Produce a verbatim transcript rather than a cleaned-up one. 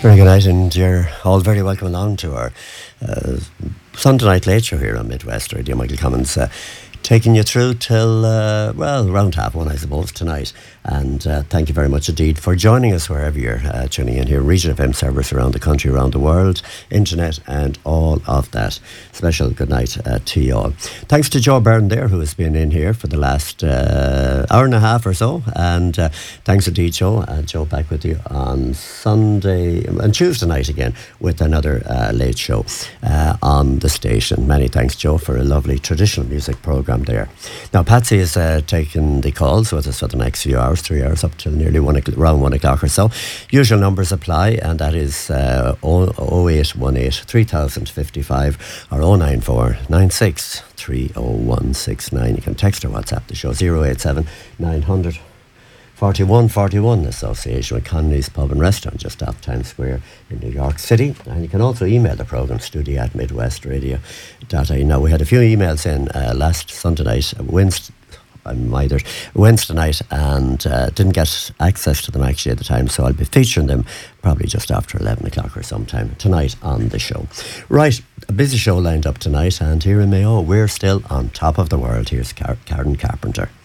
Very good night, and you're all very welcome along to our uh, Sunday night late show here on Midwest Radio. Michael Cummins uh, taking you through till, uh, well, around half one, I suppose, tonight. And uh, thank you very much indeed for joining us wherever you're uh, tuning in here. Region F M service around the country, around the world, internet and all of that. Special good night uh, to you all. Thanks to Joe Byrne there, who has been in here for the last uh, hour and a half or so. And uh, thanks indeed, Joe. Uh, Joe back with you on Sunday and Tuesday night again with another uh, late show uh, on the station. Many thanks, Joe, for a lovely traditional music programme there. Now, Patsy is uh, taking the calls with us for the next few hours. Three hours up till nearly one o'clock, around one o'clock or so. Usual numbers apply, and that is uh, oh eight one eight three thousand fifty-five or oh nine four nine six three oh one six nine. You can text or WhatsApp the show zero eight seven nine hundred forty-one forty-one, association with Connolly's Pub and Restaurant just off Times Square in New York City. And you can also email the programme, studio at midwestradio dot I E. Now, we had a few emails in uh, last Sunday night, Wednesday. I'm either Wednesday night and uh, didn't get access to them actually at the time, so I'll be featuring them probably just after eleven o'clock or sometime tonight on the show. Right, a busy show lined up tonight, and here in Mayo, we're still on top of the world. Here's Car- Karen Carpenter.